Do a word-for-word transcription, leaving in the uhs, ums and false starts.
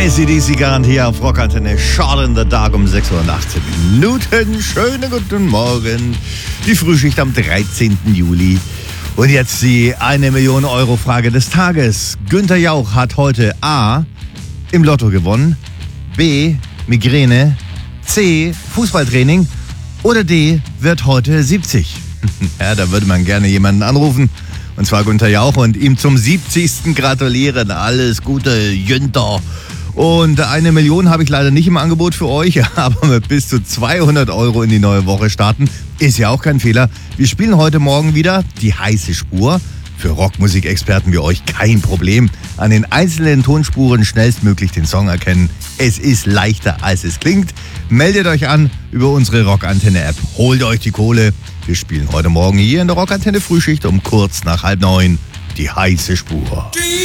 A C D C Garantie auf Rockantenne. Shot in the Dark um sechs Uhr und achtzehn Minuten. Schönen guten Morgen. Die Frühschicht am dreizehnten Juli. Und jetzt die eine Million Euro Frage des Tages. Günther Jauch hat heute A. im Lotto gewonnen, B. Migräne, C. Fußballtraining oder D. wird heute siebzig. Ja, da würde man gerne jemanden anrufen. Und zwar Günther Jauch und ihm zum siebzigsten gratulieren. Alles Gute, Günther. Und eine Million habe ich leider nicht im Angebot für euch, aber mit bis zu zweihundert Euro in die neue Woche starten, ist ja auch kein Fehler. Wir spielen heute Morgen wieder die heiße Spur. Für Rockmusikexperten wie euch kein Problem. An den einzelnen Tonspuren schnellstmöglich den Song erkennen. Es ist leichter, als es klingt. Meldet euch an über unsere Rockantenne-App. Holt euch die Kohle. Wir spielen heute Morgen hier in der Rockantenne Frühschicht um kurz nach halb neun die heiße Spur.